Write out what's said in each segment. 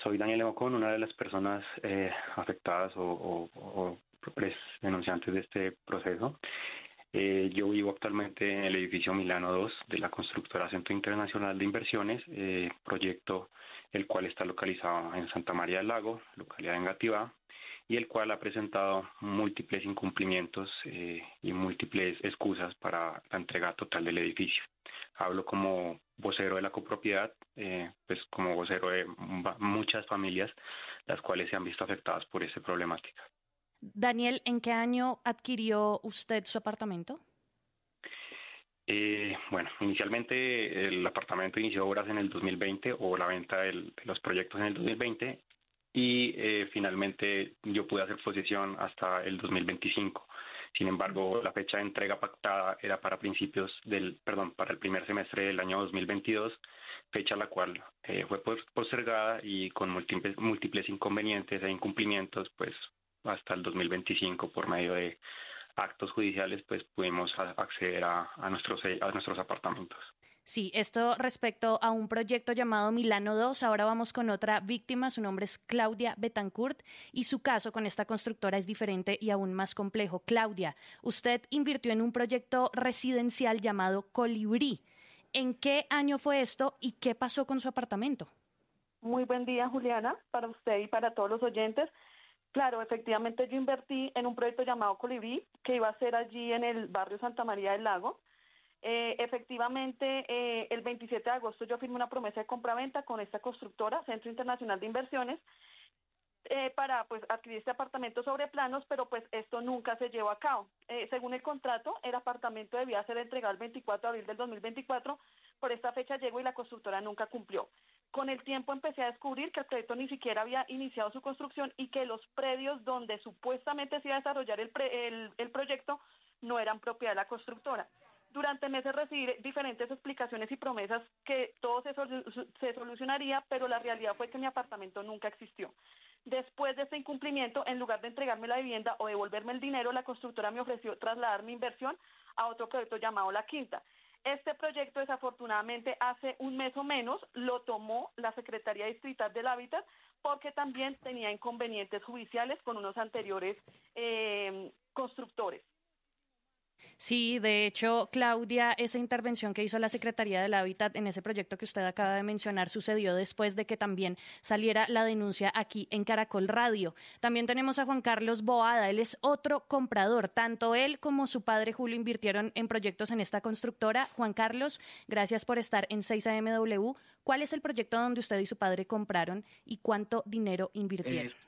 Soy Daniel Emocón, una de las personas afectadas pues, denunciantes de este proceso. Yo vivo actualmente en el edificio Milano 2 de la constructora Centro Internacional de Inversiones, proyecto el cual está localizado en Santa María del Lago, localidad de Engativá, y el cual ha presentado múltiples incumplimientos y múltiples excusas para la entrega total del edificio. Hablo como vocero de la copropiedad, pues como vocero de muchas familias, las cuales se han visto afectadas por esta problemática. Daniel, ¿en qué año adquirió usted su apartamento? Bueno, inicialmente el apartamento inició obras en el 2020 o la venta de los proyectos en el 2020 y finalmente yo pude hacer posesión hasta el 2025. Sin embargo, la fecha de entrega pactada era para para el primer semestre del año 2022, fecha la cual fue postergada y con múltiples inconvenientes e incumplimientos, pues hasta el 2025 por medio de actos judiciales, pues pudimos acceder a nuestros apartamentos. Sí, esto respecto a un proyecto llamado Milano 2. Ahora vamos con otra víctima. Su nombre es Claudia Betancourt y su caso con esta constructora es diferente y aún más complejo. Claudia, usted invirtió en un proyecto residencial llamado Colibrí. ¿En qué año fue esto y qué pasó con su apartamento? Muy buen día, Juliana, para usted y para todos los oyentes. Claro, efectivamente yo invertí en un proyecto llamado Colibrí, que iba a ser allí en el barrio Santa María del Lago. Efectivamente, el 27 de agosto yo firmé una promesa de compraventa con esta constructora, Centro Internacional de Inversiones, para pues adquirir este apartamento sobre planos, pero pues esto nunca se llevó a cabo. Según el contrato, el apartamento debía ser entregado el 24 de abril del 2024. Por esta fecha llegó y la constructora nunca cumplió. Con el tiempo empecé a descubrir que el proyecto ni siquiera había iniciado su construcción y que los predios donde supuestamente se iba a desarrollar el proyecto no eran propiedad de la constructora. Durante meses recibí diferentes explicaciones y promesas que todo se solucionaría, pero la realidad fue que mi apartamento nunca existió. Después de este incumplimiento, en lugar de entregarme la vivienda o devolverme el dinero, la constructora me ofreció trasladar mi inversión a otro proyecto llamado La Quinta. Este proyecto, desafortunadamente, hace un mes o menos lo tomó la Secretaría Distrital del Hábitat porque también tenía inconvenientes judiciales con unos anteriores constructores. Sí, de hecho, Claudia, esa intervención que hizo la Secretaría del Hábitat en ese proyecto que usted acaba de mencionar sucedió después de que también saliera la denuncia aquí en Caracol Radio. También tenemos a Juan Carlos Boada, él es otro comprador. Tanto él como su padre Julio invirtieron en proyectos en esta constructora. Juan Carlos, gracias por estar en 6AMW. ¿Cuál es el proyecto donde usted y su padre compraron y cuánto dinero Eh, invirtieron?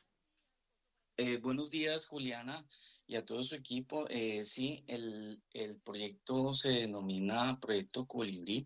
Buenos días, Juliana, y a todo su equipo. Sí, el proyecto se denomina Proyecto Colibrí,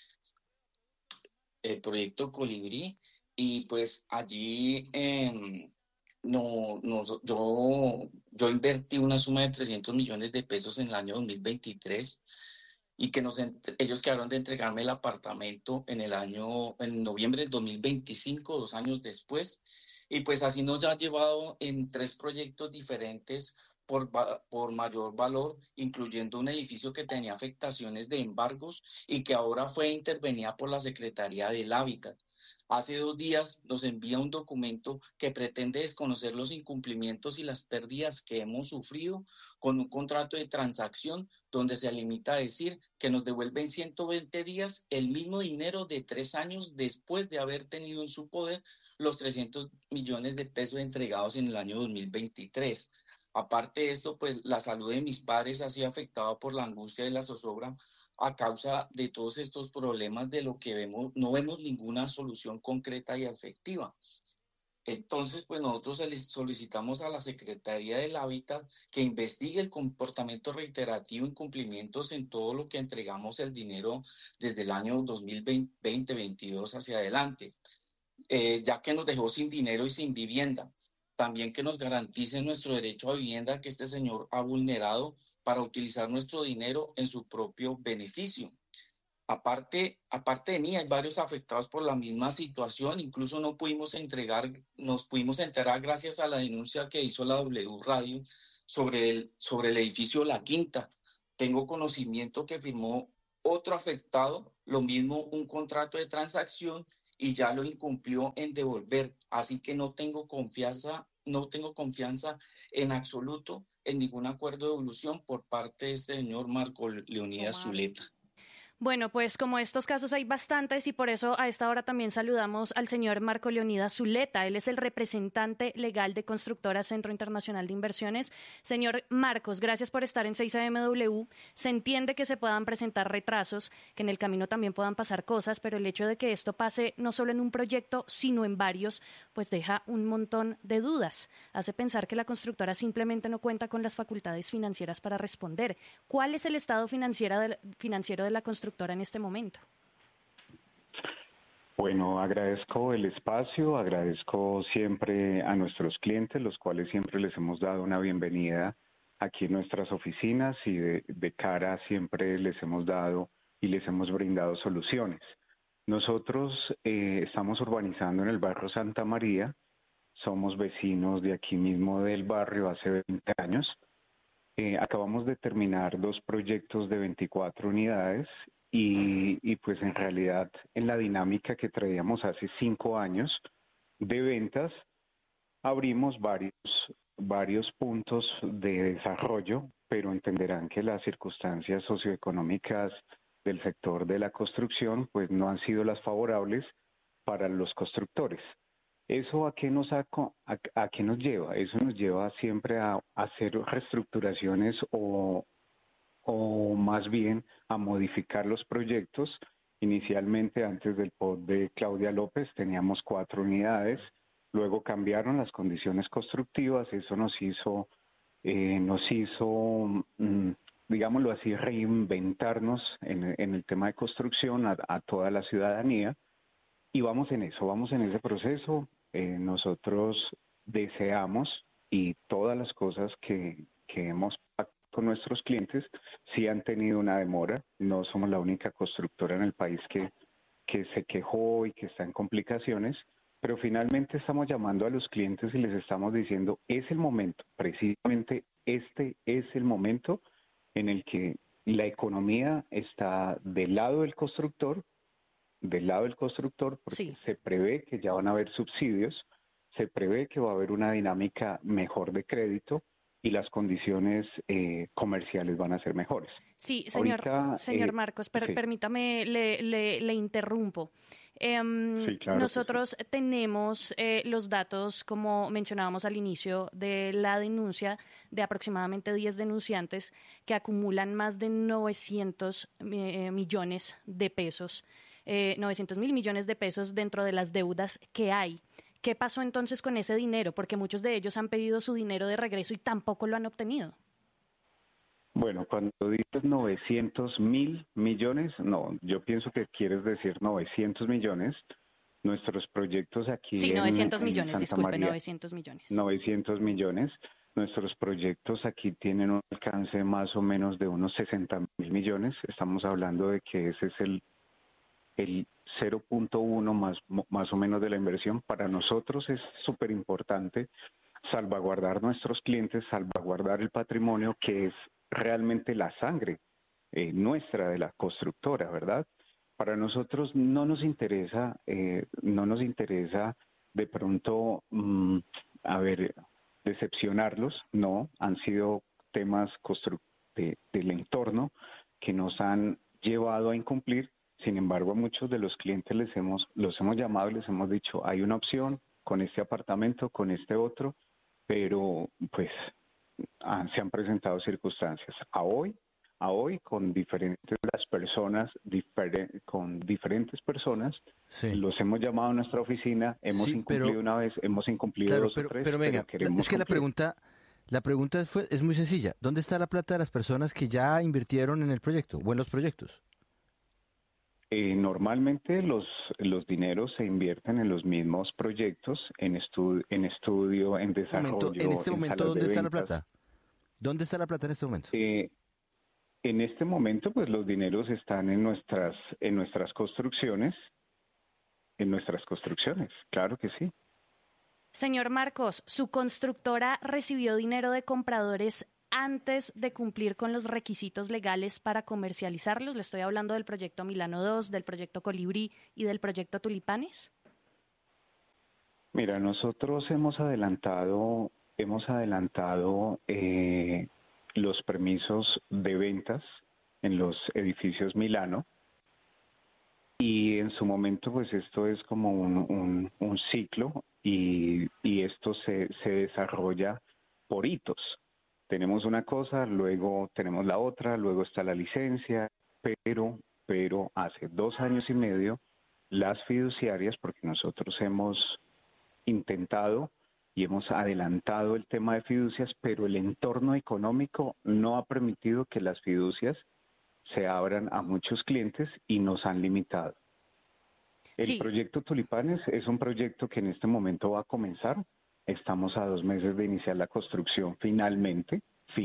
y pues allí no, yo invertí una suma de 300 millones de pesos en el año 2023 y que ellos quedaron de entregarme el apartamento en noviembre del 2025, 2 años después, y pues así nos ha llevado en tres proyectos diferentes por mayor valor, incluyendo un edificio que tenía afectaciones de embargos y que ahora fue intervenida por la Secretaría del Hábitat. Hace 2 días nos envía un documento que pretende desconocer los incumplimientos y las pérdidas que hemos sufrido con un contrato de transacción donde se limita a decir que nos devuelven 120 días el mismo dinero de 3 años después de haber tenido en su poder los 300 millones de pesos entregados en el año 2023. Aparte de esto, pues la salud de mis padres ha sido afectada por la angustia de la zozobra a causa de todos estos problemas de lo que vemos, no vemos ninguna solución concreta y efectiva. Entonces, pues nosotros solicitamos a la Secretaría del Hábitat que investigue el comportamiento reiterativo, incumplimientos en todo lo que entregamos el dinero desde el año 2020-2022 hacia adelante, ya que nos dejó sin dinero y sin vivienda. También que nos garantice nuestro derecho a vivienda que este señor ha vulnerado para utilizar nuestro dinero en su propio beneficio. Aparte de mí, hay varios afectados por la misma situación. Incluso nos pudimos enterar gracias a la denuncia que hizo la W Radio sobre el edificio La Quinta. Tengo conocimiento que firmó otro afectado, lo mismo un contrato de transacción y ya lo incumplió en devolver. Así que no tengo confianza en absoluto en ningún acuerdo de devolución por parte de este señor Marco Leonidas Zuleta. Bueno, pues como estos casos hay bastantes y por eso a esta hora también saludamos al señor Marco Leonidas Zuleta. Él es el representante legal de Constructora Centro Internacional de Inversiones. Señor Marcos, gracias por estar en 6AMW. Se entiende que se puedan presentar retrasos, que en el camino también puedan pasar cosas, pero el hecho de que esto pase no solo en un proyecto, sino en varios, pues deja un montón de dudas. Hace pensar que la constructora simplemente no cuenta con las facultades financieras para responder. ¿Cuál es el estado financiero de la constructora en este momento? Bueno, agradezco el espacio, agradezco siempre a nuestros clientes, los cuales siempre les hemos dado una bienvenida aquí en nuestras oficinas y de cara siempre les hemos dado y les hemos brindado soluciones. Nosotros estamos urbanizando en el barrio Santa María, somos vecinos de aquí mismo del barrio hace 20 años. Acabamos de terminar 2 proyectos de 24 unidades y pues en realidad en la dinámica que traíamos hace 5 años de ventas, abrimos varios puntos de desarrollo, pero entenderán que las circunstancias socioeconómicas del sector de la construcción pues no han sido las favorables para los constructores. ¿Eso a qué nos lleva? Eso nos lleva siempre a hacer reestructuraciones o más bien a modificar los proyectos. Inicialmente, antes del POD de Claudia López, teníamos 4 unidades, luego cambiaron las condiciones constructivas, eso nos hizo digámoslo así, reinventarnos en el tema de construcción a toda la ciudadanía. Y vamos en ese proceso. Nosotros deseamos, y todas las cosas que hemos pactado con nuestros clientes sí han tenido una demora. No somos la única constructora en el país que se quejó y que está en complicaciones, pero finalmente estamos llamando a los clientes y les estamos diciendo, es el momento, precisamente este es el momento en el que la economía está del lado del constructor, porque Sí. se prevé que ya van a haber subsidios, se prevé que va a haber una dinámica mejor de crédito y las condiciones comerciales van a ser mejores. Sí, señor Marcos, sí. Permítame, le interrumpo. Sí, claro. Nosotros tenemos los datos, como mencionábamos al inicio de la denuncia, de aproximadamente 10 denunciantes que acumulan más de 900 millones de pesos, 900.000 millones de pesos dentro de las deudas que hay. ¿Qué pasó entonces con ese dinero? Porque muchos de ellos han pedido su dinero de regreso y tampoco lo han obtenido. Bueno, cuando dices 900.000 millones, no, yo pienso que quieres decir 900 millones. Nuestros proyectos aquí sí, 900 millones, Santa disculpe, María, 900 millones. 900 millones. Nuestros proyectos aquí tienen un alcance más o menos de unos 60.000 millones. Estamos hablando de que ese es el 0.1 más o menos de la inversión. Para nosotros es súper importante salvaguardar nuestros clientes, salvaguardar el patrimonio que es realmente la sangre nuestra de la constructora, ¿verdad? Para nosotros no nos interesa de pronto, decepcionarlos, no, han sido temas del entorno que nos han llevado a incumplir. Sin embargo, a muchos de los clientes los hemos llamado y les hemos dicho, hay una opción con este apartamento, con este otro, pero pues se han presentado circunstancias. A hoy con diferentes personas, sí. Los hemos llamado a nuestra oficina, hemos incumplido una vez, hemos incumplido dos o tres, pero venga, es que cumplir. la pregunta es muy sencilla. ¿Dónde está la plata de las personas que ya invirtieron en el proyecto o en los proyectos? Normalmente los dineros se invierten en los mismos proyectos, en estudio, en desarrollo. En este momento, ¿dónde está la plata? ¿Dónde está la plata en este momento? En este momento, pues los dineros están en nuestras construcciones. Claro que sí. Señor Marcos, ¿su constructora recibió dinero de compradores antes de cumplir con los requisitos legales para comercializarlos? Le estoy hablando del proyecto Milano 2, del proyecto Colibrí y del proyecto Tulipanes. Mira, nosotros hemos adelantado los permisos de ventas en los edificios Milano y en su momento pues esto es como un ciclo y esto se desarrolla por hitos. Tenemos una cosa, luego tenemos la otra, luego está la licencia, pero hace 2 años y medio las fiduciarias, porque nosotros hemos intentado y hemos adelantado el tema de fiducias, pero el entorno económico no ha permitido que las fiducias se abran a muchos clientes y nos han limitado. El proyecto Tulipanes es un proyecto que en este momento va a comenzar. Estamos a 2 meses de iniciar la construcción finalmente,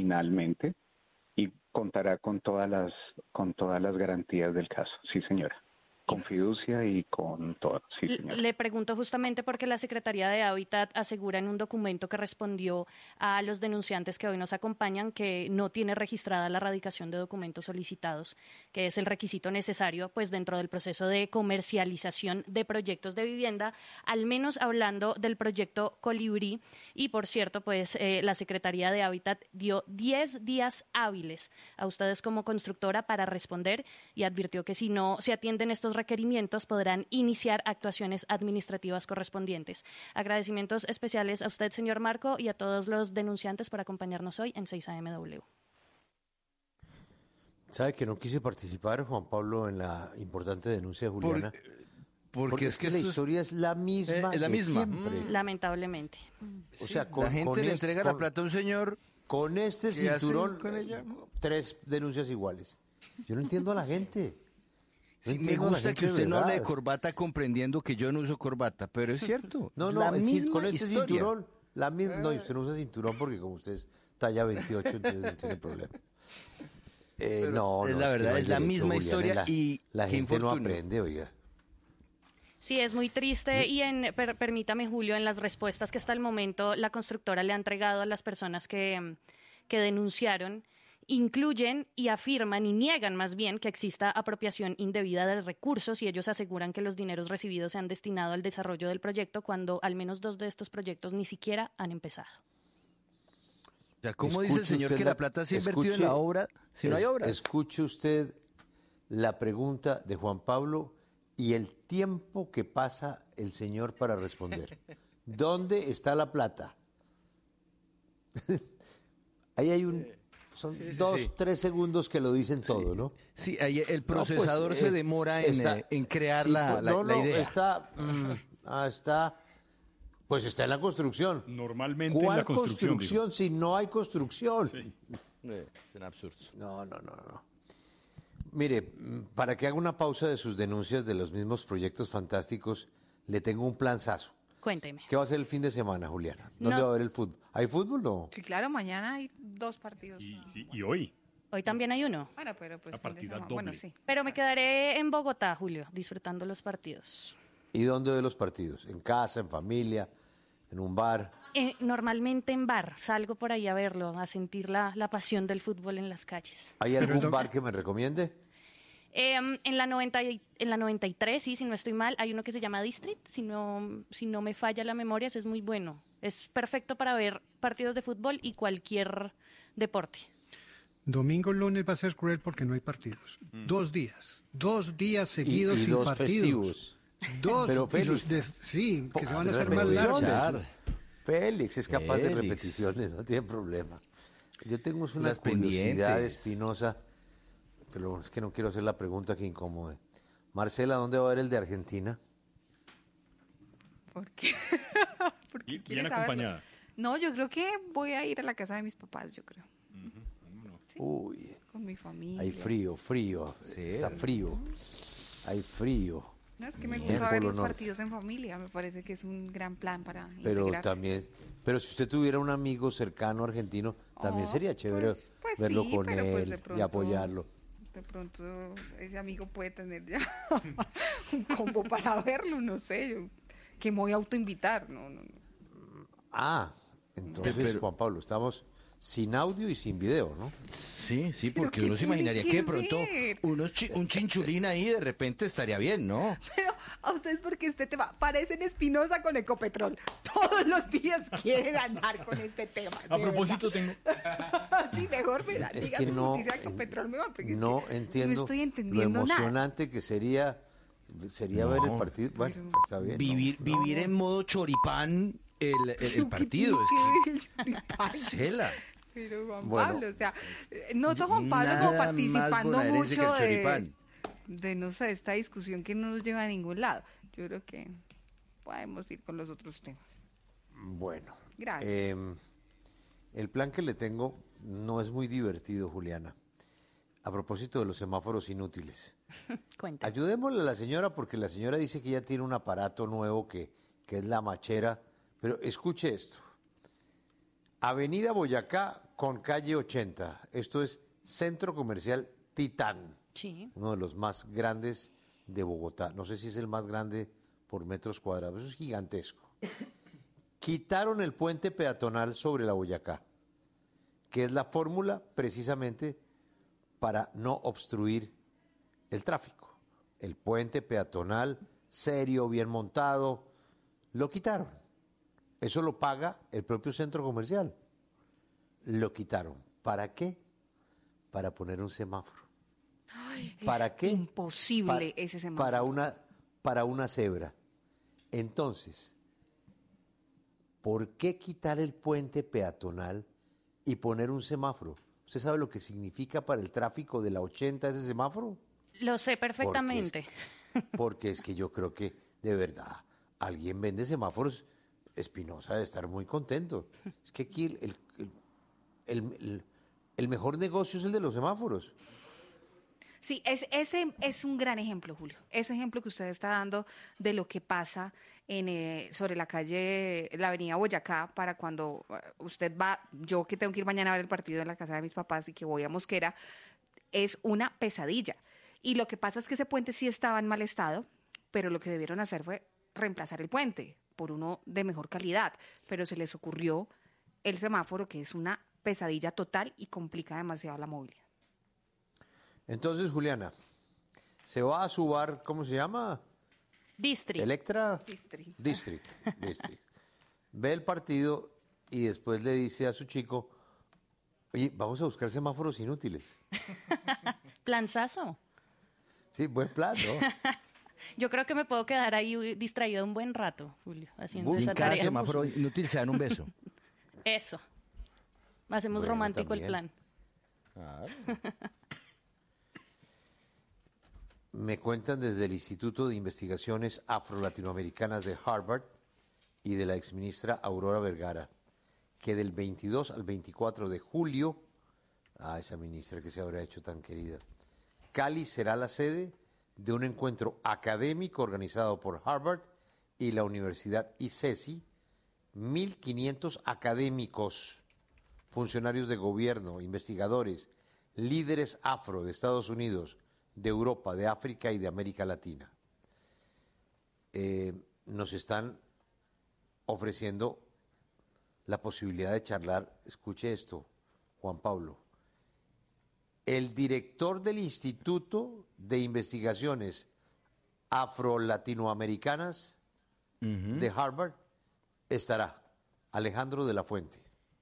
y contará con todas las garantías del caso. Sí, señora. Con fiducia y con todo. Sí, señora. Le pregunto justamente porque la Secretaría de Hábitat asegura en un documento que respondió a los denunciantes que hoy nos acompañan que no tiene registrada la radicación de documentos solicitados, que es el requisito necesario pues dentro del proceso de comercialización de proyectos de vivienda, al menos hablando del proyecto Colibrí. Y por cierto, pues la Secretaría de Hábitat dio 10 días hábiles a ustedes como constructora para responder y advirtió que si no se atienden estos requerimientos podrán iniciar actuaciones administrativas correspondientes. Agradecimientos especiales a usted, señor Marco, y a todos los denunciantes por acompañarnos hoy en 6AMW. ¿Sabe que no quise participar, Juan Pablo, en la importante denuncia de Juliana? Porque es que la historia es la misma. Es la misma. Siempre. Lamentablemente. O sea, la gente le entrega la plata a un señor. Con este cinturón, 3 denuncias iguales. Yo no entiendo a la gente. Sí, me gusta que usted no hable de corbata comprendiendo que yo no uso corbata, pero es cierto. No, con este cinturón, la misma. No, y usted no usa cinturón porque como usted es talla 28, entonces no tiene problema. No, es la verdad, es la misma historia y la gente no aprende, oiga. Sí, es muy triste y permítame, Julio, en las respuestas que hasta el momento la constructora le ha entregado a las personas que denunciaron, incluyen y afirman y niegan más bien que exista apropiación indebida de recursos y ellos aseguran que los dineros recibidos se han destinado al desarrollo del proyecto cuando al menos 2 de estos proyectos ni siquiera han empezado. Ya, ¿cómo dice el señor que la plata se ha invertido en la obra si no hay obra? Escuche usted la pregunta de Juan Pablo y el tiempo que pasa el señor para responder. ¿Dónde está la plata? Ahí hay son 3 segundos que lo dicen todo, ¿no? Sí, ahí el procesador se demora en crear la idea. Pues está en la construcción. Normalmente en la construcción. ¿Cuál construcción si no hay construcción? Sí. Es un absurdo. No. Mire, para que haga una pausa de sus denuncias de los mismos proyectos fantásticos, le tengo un planzazo. Cuénteme. ¿Qué va a ser el fin de semana, Juliana? ¿Dónde va a haber el fútbol? ¿Hay fútbol o no? Sí, claro, mañana hay 2 partidos. Y hoy. Hoy también hay uno. Bueno, pero pues la partida doble. Bueno, sí. Pero me quedaré en Bogotá, Julio, disfrutando los partidos. ¿Y dónde ve los partidos? ¿En casa, en familia, en un bar? Normalmente en bar. Salgo por ahí a verlo, a sentir la pasión del fútbol en las calles. ¿Hay algún bar que me recomiende? En la 93, sí, si no estoy mal, hay uno que se llama District, si no me falla la memoria, eso es muy bueno. Es perfecto para ver partidos de fútbol y cualquier deporte. Domingo, lunes va a ser cruel porque no hay partidos. 2 días seguidos y sin 2 festivos. 2, pero Félix, sí, que se van a hacer más largos. Félix es capaz de repeticiones, no tiene problema. Yo tengo una curiosidad espinosa, pero es que no quiero hacer la pregunta que incomode. Marcela, ¿dónde va a haber el de Argentina? ¿Por qué? Porque bien acompañada. No, yo creo que voy a ir a la casa de mis papás, yo creo. Sí, uy. con mi familia. Hay frío. Sí. Está frío. Hay frío. No, es que me gusta ver los partidos en familia, me parece que es un gran plan para integrarse. Pero si usted tuviera un amigo cercano argentino, también sería chévere verlo con él y apoyarlo. De pronto ese amigo puede tener ya un combo para verlo, no sé, que me voy a autoinvitar. No. Entonces, Juan Pablo, estamos sin audio y sin video, ¿no? Sí, porque uno se imaginaría que de pronto un chinchulín ahí de repente estaría bien, ¿no? a ustedes porque este tema parecen Espinosa con Ecopetrol. Todos los días quieren andar con este tema. A propósito, tengo... Sí, mejor me da. Es que no, Ecopetrol, no entiendo no estoy lo entendiendo emocionante nada. que sería ver el partido. Bueno, está bien. Vivir en modo choripán el partido. Cela. Pero Juan Bueno, Pablo, o sea, noto a Juan Pablo como Nada participando más bonaerense que mucho el choripán. de, no sé, esta discusión que no nos lleva a ningún lado. Yo creo que podemos ir con los otros temas. Bueno. Gracias. El plan que le tengo no es muy divertido, Juliana. A propósito de los semáforos inútiles. Cuenta. Ayudémosle a la señora porque la señora dice que ya tiene un aparato nuevo que es la machera. Pero escuche esto. Avenida Boyacá con calle 80. Esto es Centro Comercial Titán. Sí. Uno de los más grandes de Bogotá. No sé si es el más grande por metros cuadrados. Eso es gigantesco. Quitaron el puente peatonal sobre la Boyacá, que es la fórmula precisamente para no obstruir el tráfico. El puente peatonal, serio, bien montado, lo quitaron. Eso lo paga el propio centro comercial. Lo quitaron. ¿Para qué? Para poner un semáforo. ¿Para qué? Imposible ese semáforo. Para una cebra. Entonces, ¿por qué quitar el puente peatonal y poner un semáforo? ¿Usted sabe lo que significa para el tráfico de la 80 ese semáforo? Lo sé perfectamente. Porque es que yo creo que, de verdad, alguien vende semáforos. Espinosa debe estar muy contento. Es que aquí el mejor negocio es el de los semáforos. Sí, ese es un gran ejemplo, Julio. Ese ejemplo que usted está dando de lo que pasa sobre la calle, la avenida Boyacá, para cuando usted va, yo que tengo que ir mañana a ver el partido en la casa de mis papás y que voy a Mosquera, es una pesadilla. Y lo que pasa es que ese puente sí estaba en mal estado, pero lo que debieron hacer fue reemplazar el puente por uno de mejor calidad, pero se les ocurrió el semáforo, que es una pesadilla total y complica demasiado la movilidad. Entonces, Juliana, se va a su bar, ¿cómo se llama? District. Electra District. Ve el partido y después le dice a su chico, oye, vamos a buscar semáforos inútiles. Planzazo. Sí, buen plan, ¿no? Yo creo que me puedo quedar ahí distraído un buen rato, Julio, haciendo En esa cada tarea. semáforo inútil se dan un beso. Eso. Hacemos Bueno, romántico también. el plan. Claro. Me cuentan desde el Instituto de Investigaciones Afro-Latinoamericanas de Harvard y de la exministra Aurora Vergara, que del 22 al 24 de julio, esa ministra que se habrá hecho tan querida, Cali será la sede de un encuentro académico organizado por Harvard y la Universidad ICESI, 1.500 académicos, funcionarios de gobierno, investigadores, líderes afro de Estados Unidos, de Europa, de África y de América Latina. Nos están ofreciendo la posibilidad de charlar, escuche esto, Juan Pablo, el director del Instituto de Investigaciones Afro-Latinoamericanas de Harvard estará, Alejandro de la Fuente.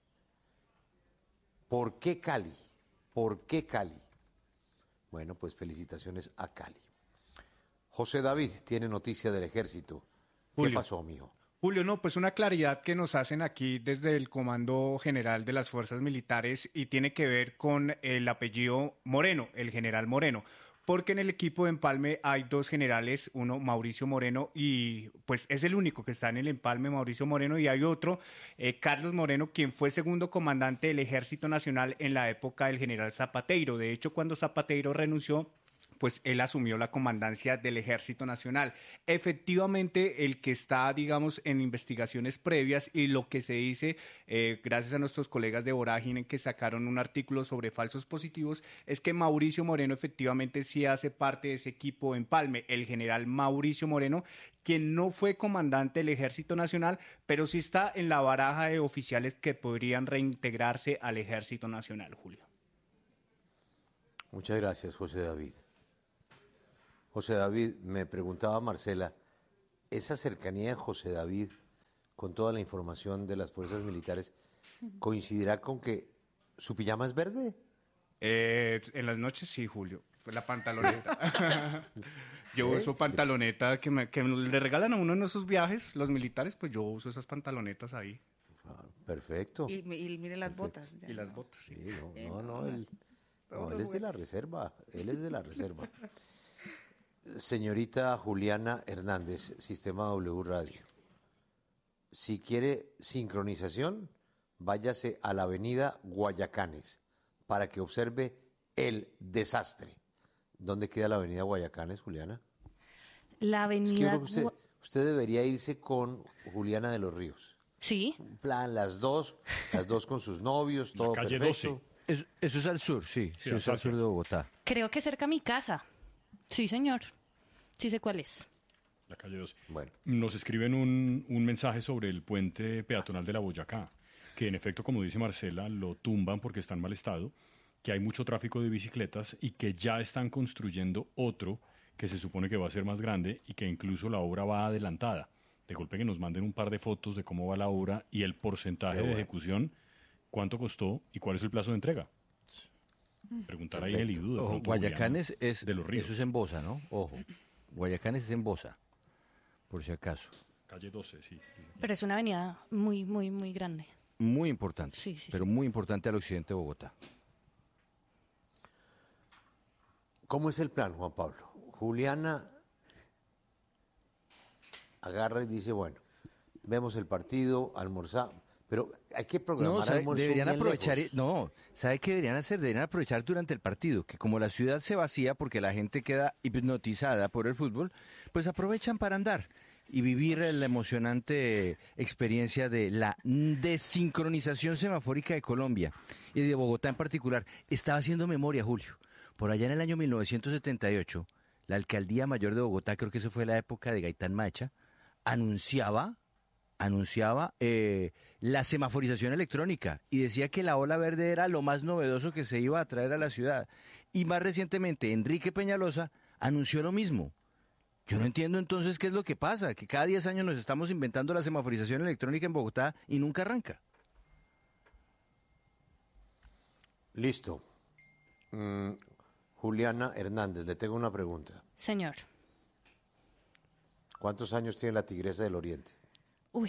¿Por qué Cali? ¿Por qué Cali? Bueno, pues felicitaciones a Cali. José David tiene noticia del ejército. ¿Qué pasó, mijo? Julio, no, pues una claridad que nos hacen aquí desde el Comando General de las Fuerzas Militares y tiene que ver con el apellido Moreno, el general Moreno. Porque en el equipo de empalme hay dos generales, uno Mauricio Moreno y pues es el único que está en el empalme, Mauricio Moreno, y hay otro, Carlos Moreno, quien fue segundo comandante del Ejército Nacional en la época del general Zapateiro. De hecho, cuando Zapateiro renunció, pues él asumió la comandancia del Ejército Nacional. Efectivamente, el que está, digamos, en investigaciones previas y lo que se dice, gracias a nuestros colegas de Vorágine que sacaron un artículo sobre falsos positivos, es que Mauricio Moreno efectivamente sí hace parte de ese equipo de empalme, el general Mauricio Moreno, quien no fue comandante del Ejército Nacional, pero sí está en la baraja de oficiales que podrían reintegrarse al Ejército Nacional, Julio. Muchas gracias, José David. José David, me preguntaba Marcela, esa cercanía de José David con toda la información de las fuerzas militares, ¿coincidirá con que su pijama es verde? En las noches sí, Julio. Fue la pantaloneta. Yo uso pantaloneta que le regalan a uno en esos viajes, los militares, pues yo uso esas pantalonetas ahí. Perfecto. Y mire las botas. Y las botas, sí. Él es de la reserva. Él es de la reserva. Señorita Juliana Hernández, Sistema W Radio. Si quiere sincronización, váyase a la avenida Guayacanes para que observe el desastre. ¿Dónde queda la avenida Guayacanes, Juliana? La avenida... Es que yo creo que usted debería irse con Juliana de los Ríos. Sí. En plan, las dos con sus novios, todo calle perfecto. 12. Eso es al sur, sí es al sur de Bogotá. Creo que cerca a mi casa. Sí, señor. Sí sé cuál es. La calle 12. Bueno. Nos escriben un mensaje sobre el puente peatonal de la Boyacá, que en efecto, como dice Marcela, lo tumban porque está en mal estado, que hay mucho tráfico de bicicletas y que ya están construyendo otro que se supone que va a ser más grande y que incluso la obra va adelantada. De golpe que nos manden un par de fotos de cómo va la obra y el porcentaje de ejecución, cuánto costó y cuál es el plazo de entrega. Preguntar ahí el IDU. Ojo, Guayacanes es de los Ríos. Eso es en Bosa, ¿no? Ojo, Guayacanes es en Bosa, por si acaso. Calle 12, sí. Pero es una avenida muy, muy, muy grande. Muy importante, sí, pero muy importante al occidente de Bogotá. ¿Cómo es el plan, Juan Pablo? Juliana agarra y dice, bueno, vemos el partido, almorzamos, pero hay que programar almuerzo deberían bien aprovechar, lejos. ¿sabe qué deberían hacer? Deberían aprovechar durante el partido, que como la ciudad se vacía porque la gente queda hipnotizada por el fútbol, pues aprovechan para andar y vivir la emocionante experiencia de la desincronización semafórica de Colombia y de Bogotá en particular. Estaba haciendo memoria, Julio. Por allá en el año 1978, la Alcaldía Mayor de Bogotá, creo que eso fue la época de Gaitán Macha, anunciaba la semaforización electrónica y decía que la ola verde era lo más novedoso que se iba a traer a la ciudad. Y más recientemente, Enrique Peñalosa anunció lo mismo. Yo no entiendo entonces qué es lo que pasa, que cada 10 años nos estamos inventando la semaforización electrónica en Bogotá y nunca arranca. Listo. Juliana Hernández, le tengo una pregunta. Señor. ¿Cuántos años tiene la Tigresa del Oriente? Uy,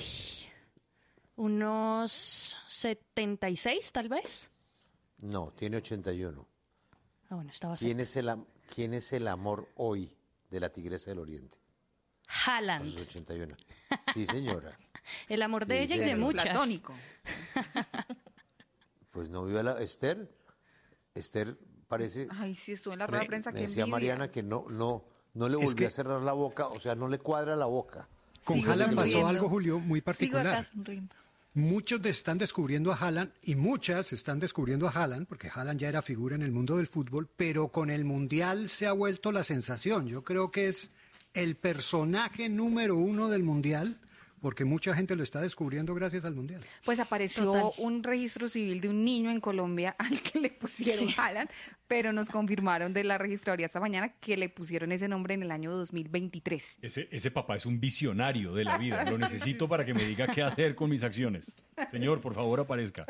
unos 76 tal vez. No, tiene 81. Ah, bueno, estaba ¿Quién es el amor hoy de la Tigresa del Oriente? Haaland. A sus 81. Sí, señora. El amor de ella y de muchas. Platónico. Pues no vio a la Esther. Esther parece... Ay, sí, estuvo en la rueda de prensa. Me decía Mariana que no le volvió a cerrar la boca, o sea, no le cuadra la boca. Con Haaland pasó algo, Julio, muy particular. Sigo acá sonriendo. Muchos están descubriendo a Haaland y muchas están descubriendo a Haaland, porque Haaland ya era figura en el mundo del fútbol, pero con el Mundial se ha vuelto la sensación. Yo creo que es el personaje número 1 del Mundial, porque mucha gente lo está descubriendo gracias al Mundial. Pues apareció un registro civil de un niño en Colombia al que le pusieron Haaland, pero nos confirmaron de la registraduría esta mañana que le pusieron ese nombre en el año 2023. Ese papá es un visionario de la vida. Lo necesito para que me diga qué hacer con mis acciones. Señor, por favor, aparezca.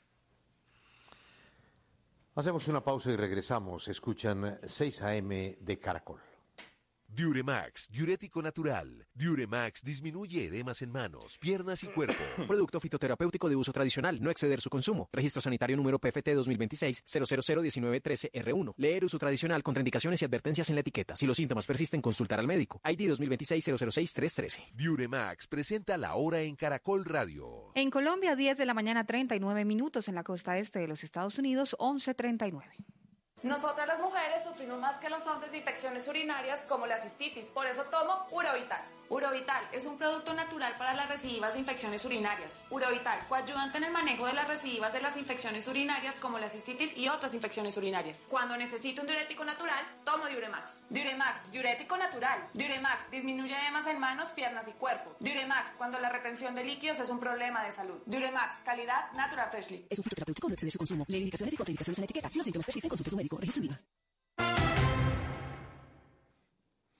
Hacemos una pausa y regresamos. Escuchan 6 AM de Caracol. Diuremax, diurético natural. Diuremax disminuye edemas en manos, piernas y cuerpo. Producto fitoterapéutico de uso tradicional, no exceder su consumo. Registro sanitario número PFT 2026-0001913R1. Leer uso tradicional, contraindicaciones y advertencias en la etiqueta. Si los síntomas persisten, consultar al médico. ID 2026-006-313. Diuremax presenta la hora en Caracol Radio. En Colombia, 10 de la mañana, 39 minutos. En la costa este de los Estados Unidos, 11:39. Nosotras las mujeres sufrimos más que los hombres de infecciones urinarias como la cistitis, por eso tomo Urovital. Urovital es un producto natural para las recidivas de infecciones urinarias. Urovital, coayudante en el manejo de las recidivas de las infecciones urinarias como la cistitis y otras infecciones urinarias. Cuando necesito un diurético natural, tomo Diuremax. Diuremax, diurético natural. Diuremax disminuye edemas en manos, piernas y cuerpo. Diuremax, cuando la retención de líquidos es un problema de salud. Diuremax, calidad Natural Freshly. Es un fitoterapéutico, no exceder su consumo. Lee indicaciones y contraindicaciones en la etiqueta. Si los síntomas persisten, consulte a su médico. Registro INVIMA.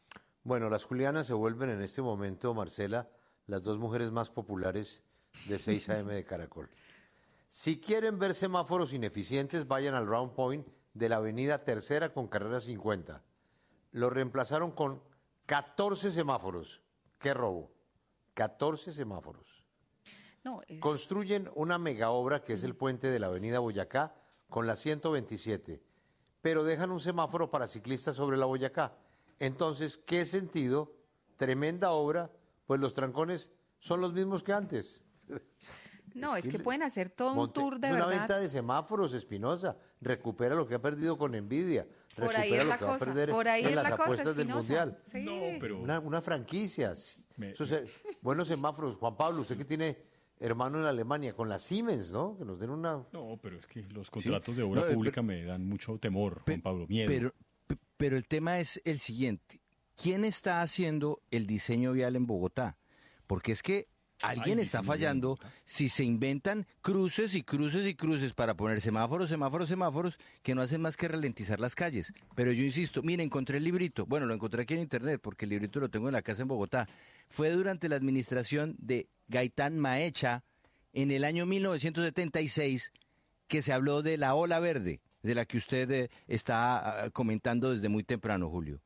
Bueno, las Julianas se vuelven en este momento, Marcela, las dos mujeres más populares de 6 AM de Caracol. Si quieren ver semáforos ineficientes, vayan al Round Point de la avenida Tercera con carrera 50. Lo reemplazaron con 14 semáforos. ¡Qué robo! 14 semáforos. No, Construyen una mega obra que es el puente de la avenida Boyacá con la 127, pero dejan un semáforo para ciclistas sobre la Boyacá. Entonces, ¿qué sentido? Tremenda obra, pues los trancones son los mismos que antes. No, es que pueden hacer todo un tour de verdad. Es una verdad. venta de semáforos, Espinosa. Recupera lo que ha perdido con Nvidia. Por ahí Recupera es lo la que va a cosa, perder por ahí en es las la cosa, apuestas del Espinosa. Mundial. Sí. No, pero... Una franquicia. Buenos semáforos. Juan Pablo, usted que tiene hermano en Alemania, con la Siemens, ¿no? Que nos den una... No, pero es que los contratos de obra pública me dan mucho temor, Juan Pablo, miedo. Pero el tema es el siguiente. ¿Quién está haciendo el diseño vial en Bogotá? Porque es que alguien está fallando si se inventan cruces y cruces y cruces para poner semáforos que no hacen más que ralentizar las calles. Pero yo insisto, mire, encontré el librito. Bueno, lo encontré aquí en internet porque el librito lo tengo en la casa en Bogotá. Fue durante la administración de Gaitán Maecha en el año 1976 que se habló de la ola verde, de la que usted está comentando desde muy temprano, Julio.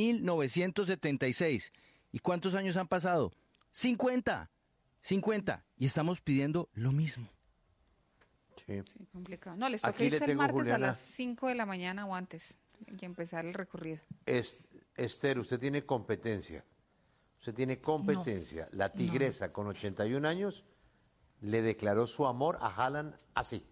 1976. ¿Y cuántos años han pasado? 50. Y estamos pidiendo lo mismo. Sí. Sí, complicado. No, les toca irse el martes a las 5 de la mañana o antes y empezar el recorrido. Esther, usted tiene competencia. No. La tigresa, con 81 años, le declaró su amor a Haaland así.